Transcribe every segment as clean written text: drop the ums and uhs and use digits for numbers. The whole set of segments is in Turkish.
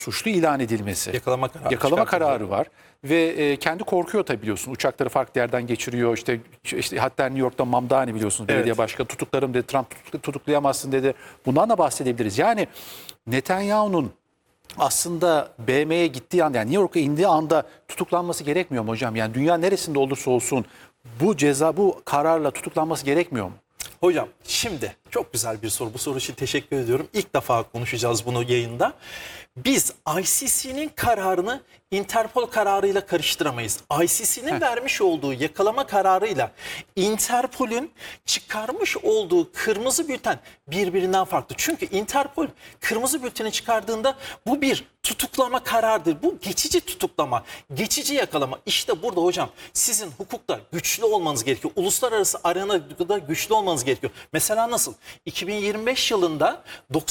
suçlu ilan edilmesi. Yakalama Kararı var. Ve kendi korkuyor tabii, biliyorsun. Uçakları farklı yerden geçiriyor. İşte hatta New York'ta Mamdani, biliyorsunuz, belediye başkanı, tutuklarım dedi. Trump tutuklayamazsın dedi. Bundan da bahsedebiliriz. Yani Netanyahu'nun aslında BM'ye gittiği anda, yani New York'a indiği anda tutuklanması gerekmiyor mu hocam? Yani dünya neresinde olursa olsun bu kararla tutuklanması gerekmiyor mu? Hocam şimdi çok güzel bir soru. Bu soru için teşekkür ediyorum. İlk defa konuşacağız bunu yayında. Biz ICC'nin kararını Interpol kararıyla karıştıramayız. ICC'nin vermiş olduğu yakalama kararıyla Interpol'ün çıkarmış olduğu kırmızı bülten birbirinden farklı. Çünkü Interpol kırmızı bülteni çıkardığında bu bir tutuklama kararıdır. Bu geçici tutuklama, geçici yakalama. İşte burada hocam sizin hukukta güçlü olmanız gerekiyor. Uluslararası arenada güçlü olmanız gerekiyor. Mesela nasıl? 2025 yılında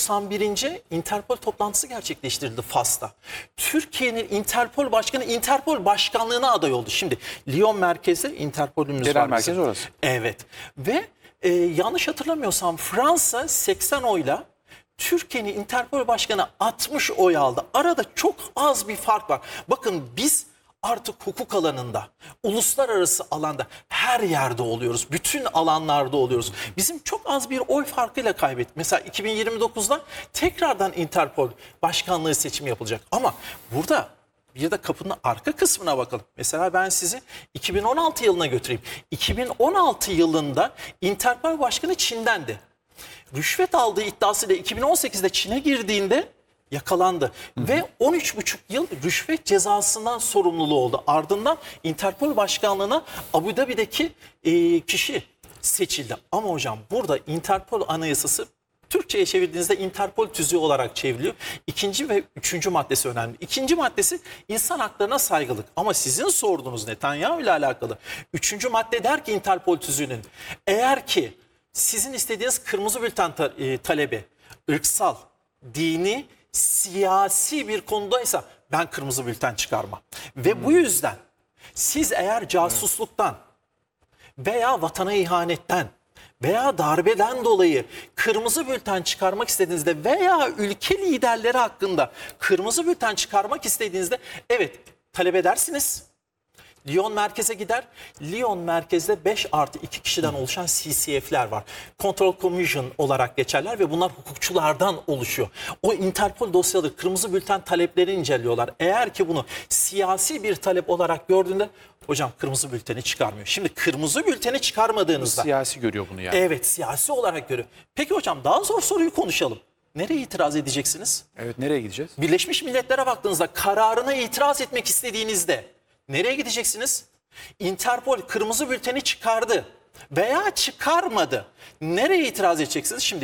91. Interpol toplantısı gerçekleştirildi Fas'ta. Türkiye'nin Interpol Başkanı Interpol Başkanlığı'na aday oldu. Şimdi Lyon merkezde Interpol'ümüz var. Genel merkez orası. Evet. Ve yanlış hatırlamıyorsam Fransa 80 oyla, Türkiye'nin Interpol Başkanı 60 oy aldı. Arada çok az bir fark var. Bakın biz artık hukuk alanında, uluslararası alanda her yerde oluyoruz. Bütün alanlarda oluyoruz. Bizim çok az bir oy farkıyla kaybettik. Mesela 2029'da tekrardan Interpol Başkanlığı seçimi yapılacak. Ama burada bir de kapının arka kısmına bakalım. Mesela ben sizi 2016 yılına götüreyim. 2016 yılında Interpol Başkanı Çin'dendi. Rüşvet aldığı iddiasıyla 2018'de Çin'e girdiğinde yakalandı. Ve 13,5 yıl rüşvet cezasından sorumluluğu oldu. Ardından Interpol Başkanlığı'na Abu Dhabi'deki kişi seçildi. Ama hocam burada Interpol Anayasası Türkçe'ye çevirdiğinizde Interpol tüzüğü olarak çevriliyor. İkinci ve üçüncü maddesi önemli. İkinci maddesi insan haklarına saygılık. Ama sizin sorduğunuz Netanyahu ile alakalı. Üçüncü madde der ki Interpol tüzüğünün, eğer ki sizin istediğiniz kırmızı bülten talebi ırksal, dini, siyasi bir konudaysa ben kırmızı bülten çıkarmam. Ve bu yüzden siz eğer casusluktan veya vatana ihanetten veya darbeden dolayı kırmızı bülten çıkarmak istediğinizde veya ülke liderleri hakkında kırmızı bülten çıkarmak istediğinizde evet talep edersiniz. Lyon merkeze gider. Lyon merkezde 5+2 kişiden oluşan CCF'ler var. Control Commission olarak geçerler ve bunlar hukukçulardan oluşuyor. O Interpol dosyaları, kırmızı bülten talepleri inceliyorlar. Eğer ki bunu siyasi bir talep olarak gördüğünde hocam kırmızı bülteni çıkarmıyor. Şimdi kırmızı bülteni çıkarmadığınızda... Siyasi görüyor bunu yani. Evet, siyasi olarak görüyor. Peki hocam daha zor soruyu konuşalım. Nereye itiraz edeceksiniz? Evet, nereye gideceğiz? Birleşmiş Milletler'e baktığınızda kararına itiraz etmek istediğinizde nereye gideceksiniz? Interpol kırmızı bülteni çıkardı veya çıkarmadı. Nereye itiraz edeceksiniz? Şimdi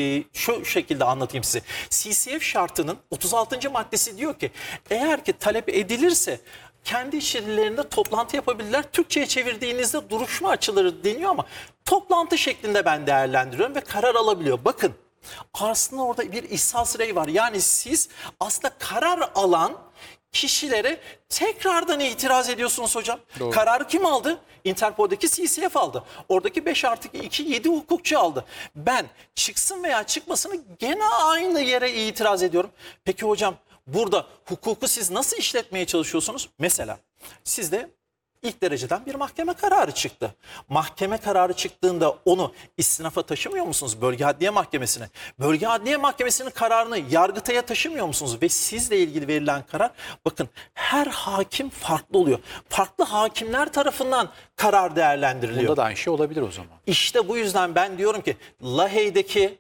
şu şekilde anlatayım size. CCF şartının 36. maddesi diyor ki eğer ki talep edilirse kendi içerilerinde toplantı yapabilirler. Türkçe'ye çevirdiğinizde duruşma açılır deniyor ama toplantı şeklinde ben değerlendiriyorum ve karar alabiliyor. Bakın aslında orada bir ihsas reyi var. Yani siz aslında karar alan kişilere tekrardan itiraz ediyorsunuz hocam. Doğru. Kararı kim aldı? Interpol'daki CCF aldı. Oradaki 5+2 7 hukukçu aldı. Ben çıksın veya çıkmasını gene aynı yere itiraz ediyorum. Peki hocam burada hukuku siz nasıl işletmeye çalışıyorsunuz? Mesela sizde İlk dereceden bir mahkeme kararı çıktı. Mahkeme kararı çıktığında onu istinafa taşımıyor musunuz? Bölge Adliye Mahkemesi'ne. Bölge Adliye Mahkemesi'nin kararını Yargıtay'a taşımıyor musunuz? Ve sizle ilgili verilen karar bakın her hakim farklı oluyor. Farklı hakimler tarafından karar değerlendiriliyor. Bunda da aynı şey olabilir o zaman. İşte bu yüzden ben diyorum ki Lahey'deki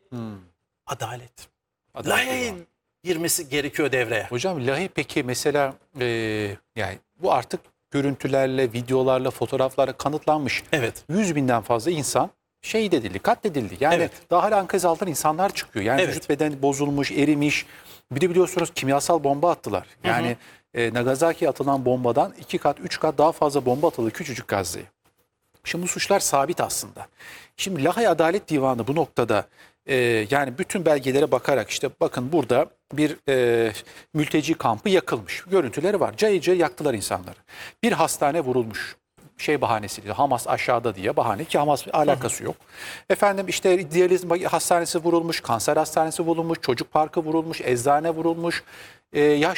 adalet. Lahey girmesi gerekiyor devreye. Hocam Lahey peki mesela yani bu artık görüntülerle, videolarla, fotoğraflarla kanıtlanmış. Evet. 100.000'den fazla insan şehit edildi, katledildi. Yani Evet. daha hala enkaz altından insanlar çıkıyor. Yani vücut bedeni bozulmuş, erimiş. Bir de biliyorsunuz kimyasal bomba attılar. Yani Nagasaki'ye atılan bombadan 2 kat, 3 kat daha fazla bomba atıldı küçücük Gazze'ye. Şimdi bu suçlar sabit aslında. Şimdi Lahey Adalet Divanı bu noktada yani bütün belgelere bakarak işte bakın burada bir mülteci kampı yakılmış. Görüntüleri var. Cayır cayır yaktılar insanları. Bir hastane vurulmuş. Bahanesiyle Hamas aşağıda diye bahane ki Hamas alakası yok. Efendim işte diyaliz hastanesi vurulmuş, kanser hastanesi vurulmuş, çocuk parkı vurulmuş, eczane vurulmuş. Yaş